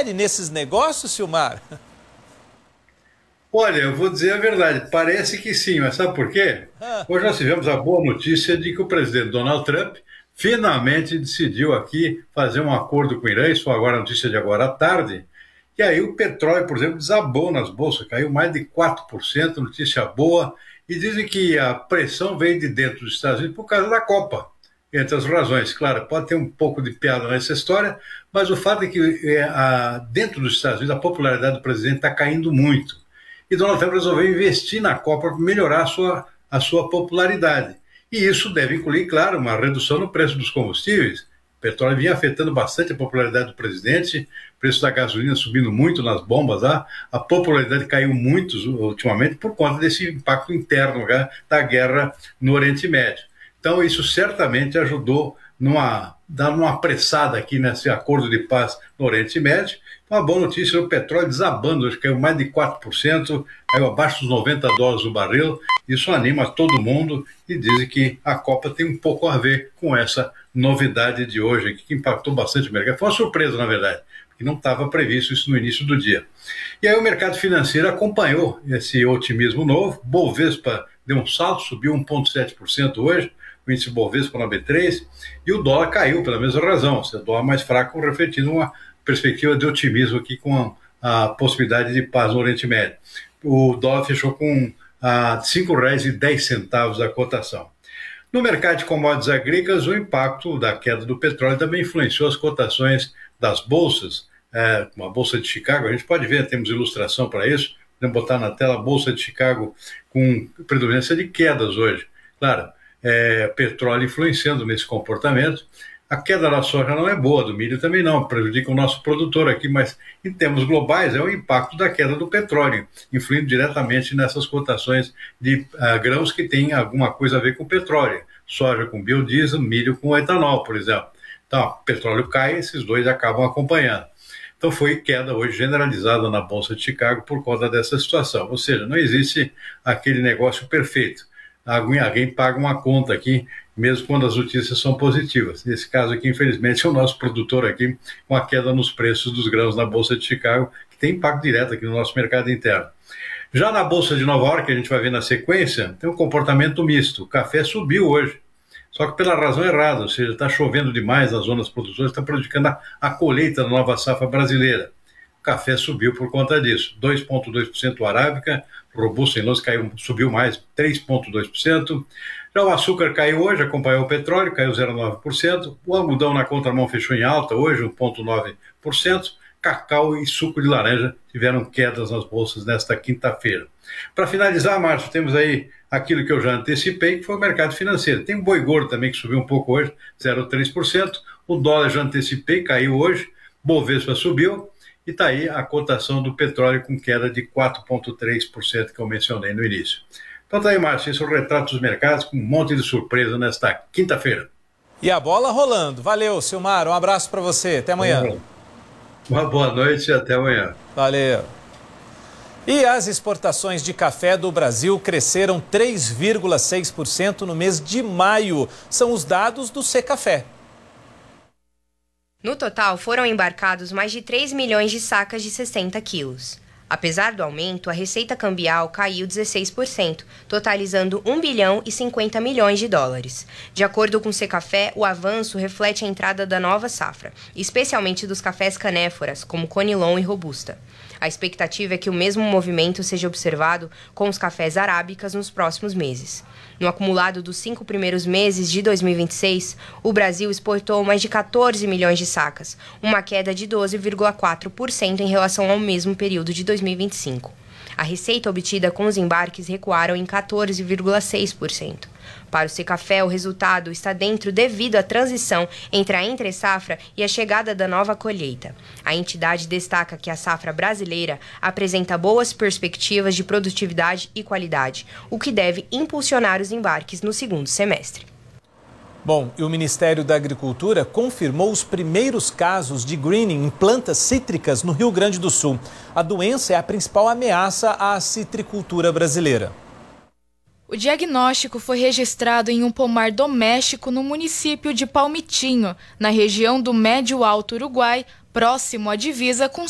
confere nesses negócios, Silmar? Olha, eu vou dizer a verdade, parece que sim, mas sabe por quê? Hoje nós tivemos a boa notícia de que o presidente Donald Trump finalmente decidiu aqui fazer um acordo com o Irã, isso foi agora a notícia de agora à tarde, e aí o petróleo, por exemplo, desabou nas bolsas, caiu mais de 4%, notícia boa, e dizem que a pressão veio de dentro dos Estados Unidos por causa da Copa, entre as razões. Claro, pode ter um pouco de piada nessa história, mas o fato é que dentro dos Estados Unidos a popularidade do presidente está caindo muito. E Donald Trump resolveu investir na Copa para melhorar a sua popularidade. E isso deve incluir, claro, uma redução no preço dos combustíveis. O petróleo vinha afetando bastante a popularidade do presidente, o preço da gasolina subindo muito nas bombas lá, a popularidade caiu muito ultimamente por conta desse impacto interno da guerra no Oriente Médio. Então isso certamente ajudou dar uma apressada aqui nesse acordo de paz no Oriente Médio. Uma boa notícia, o petróleo desabando, hoje caiu mais de 4%, caiu abaixo dos $90 o barril, isso anima todo mundo e dizem que a Copa tem um pouco a ver com essa novidade de hoje, que impactou bastante o mercado. Foi uma surpresa, na verdade, porque não estava previsto isso no início do dia. E aí o mercado financeiro acompanhou esse otimismo novo, Bovespa deu um salto, subiu 1,7% hoje, o índice Bovespa na B3, e o dólar caiu pela mesma razão, o dólar mais fraco refletindo uma perspectiva de otimismo aqui com a possibilidade de paz no Oriente Médio. O dólar fechou com R$ 5,10 a cotação. No mercado de commodities agrícolas, o impacto da queda do petróleo também influenciou as cotações das bolsas. Uma bolsa de Chicago, a gente pode ver, temos ilustração para isso, podemos botar na tela a bolsa de Chicago com predominância de quedas hoje. Claro, petróleo influenciando nesse comportamento. A queda da soja não é boa, do milho também não, prejudica o nosso produtor aqui, mas em termos globais é o impacto da queda do petróleo, influindo diretamente nessas cotações de grãos que têm alguma coisa a ver com petróleo. Soja com biodiesel, milho com etanol, por exemplo. Então, petróleo cai, esses dois acabam acompanhando. Então foi queda hoje generalizada na Bolsa de Chicago por conta dessa situação. Ou seja, não existe aquele negócio perfeito. Alguém paga uma conta aqui, mesmo quando as notícias são positivas. Nesse caso aqui, infelizmente, é o nosso produtor aqui com a queda nos preços dos grãos na Bolsa de Chicago, que tem impacto direto aqui no nosso mercado interno. Já na Bolsa de Nova York, que a gente vai ver na sequência, tem um comportamento misto. O café subiu hoje, só que pela razão errada, ou seja, está chovendo demais nas zonas produtoras, está prejudicando a colheita da nova safra brasileira. O café subiu por conta disso, 2,2% o arábica, robusta em Londres subiu mais, 3,2%. Já o açúcar caiu hoje, acompanhou o petróleo, caiu 0,9%. O algodão na contramão fechou em alta hoje, 1,9%. Cacau e suco de laranja tiveram quedas nas bolsas nesta quinta-feira. Para finalizar, Márcio, temos aí aquilo que eu já antecipei, que foi o mercado financeiro. Tem o boi gordo também que subiu um pouco hoje, 0,3%. O dólar já antecipei, caiu hoje. Bovespa subiu. E está aí a cotação do petróleo com queda de 4,3% que eu mencionei no início. Então está aí, Márcio, esse é o retrato dos mercados com um monte de surpresa nesta quinta-feira. E a bola rolando. Valeu, Silmar, um abraço para você, até amanhã. Uma boa noite e até amanhã. Valeu. E as exportações de café do Brasil cresceram 3,6% no mês de maio. São os dados do Secafé. No total, foram embarcados mais de 3 milhões de sacas de 60 quilos. Apesar do aumento, a receita cambial caiu 16%, totalizando 1 bilhão e 50 milhões de dólares. De acordo com o Secafé, o avanço reflete a entrada da nova safra, especialmente dos cafés canéforas, como Conilon e Robusta. A expectativa é que o mesmo movimento seja observado com os cafés arábicas nos próximos meses. No acumulado dos 5 primeiros meses de 2026, o Brasil exportou mais de 14 milhões de sacas, uma queda de 12,4% em relação ao mesmo período de 2025. A receita obtida com os embarques recuaram em 14,6%. Para o Secafé, o resultado está dentro devido à transição entre a entre-safra e a chegada da nova colheita. A entidade destaca que a safra brasileira apresenta boas perspectivas de produtividade e qualidade, o que deve impulsionar os embarques no segundo semestre. Bom, e o Ministério da Agricultura confirmou os primeiros casos de greening em plantas cítricas no Rio Grande do Sul. A doença é a principal ameaça à citricultura brasileira. O diagnóstico foi registrado em um pomar doméstico no município de Palmitinho, na região do Médio Alto Uruguai, próximo à divisa com